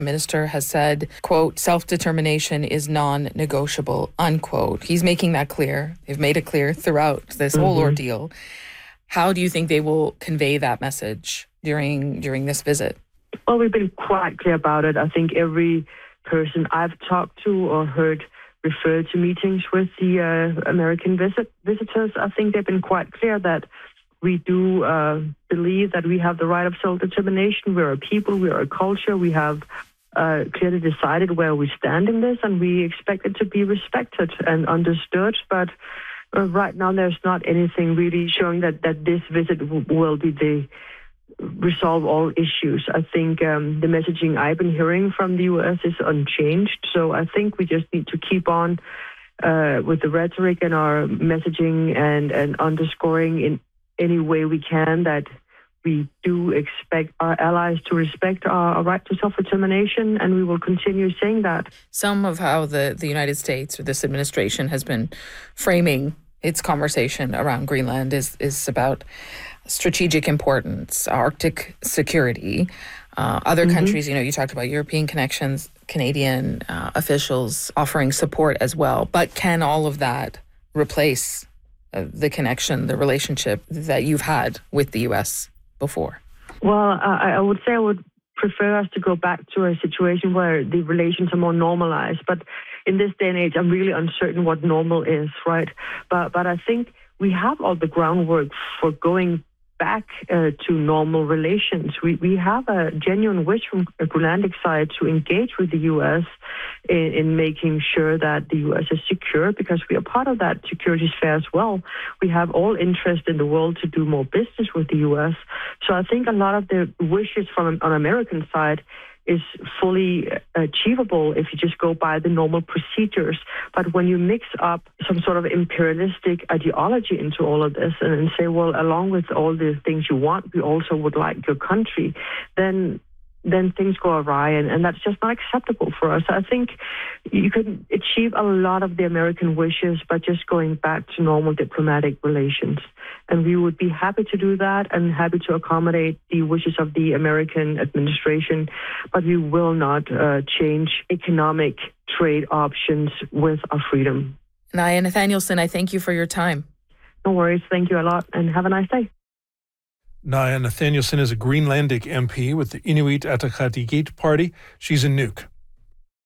Minister has said, quote, self-determination is non-negotiable, unquote. He's making that clear. They've made it clear throughout this whole ordeal. How do you think they will convey that message during this visit? Well, we've been quite clear about it. I think every person I've talked to or heard refer to meetings with the American visitors, I think they've been quite clear that we do believe that we have the right of self-determination. We're a people, we are a culture. We have clearly decided where we stand in this, and we expect it to be respected and understood. But right now, there's not anything really showing that this visit will be the resolve all issues. I think the messaging I've been hearing from the U.S. is unchanged. So I think we just need to keep on with the rhetoric and our messaging and underscoring in any way we can that we do expect our allies to respect our right to self-determination, and we will continue saying that. Some of how the United States or this administration has been framing its conversation around Greenland is about strategic importance, Arctic security. Other countries, you talked about European connections, Canadian officials offering support as well. But can all of that replace the connection, the relationship that you've had with the U.S. before? Well, I would say I would prefer us to go back to a situation where the relations are more normalized. But in this day and age, I'm really uncertain what normal is, right? But I think we have all the groundwork for going back to normal relations. We have a genuine wish from the Greenlandic side to engage with the U.S. in making sure that the U.S. is secure, because we are part of that security sphere as well. We have all interest in the world to do more business with the U.S. So I think a lot of the wishes from on American side is fully achievable if you just go by the normal procedures. But when you mix up some sort of imperialistic ideology into all of this and say, well, along with all the things you want, we also would like your country, then things go awry, and that's just not acceptable for us. I think you can achieve a lot of the American wishes by just going back to normal diplomatic relations. And we would be happy to do that and happy to accommodate the wishes of the American administration, but we will not change economic trade options with our freedom. Naya Nathanielson, I thank you for your time. No worries. Thank you a lot, and have a nice day. Naya Nathanielson is a Greenlandic MP with the Inuit Ataqatigiit Party. She's in Nuuk.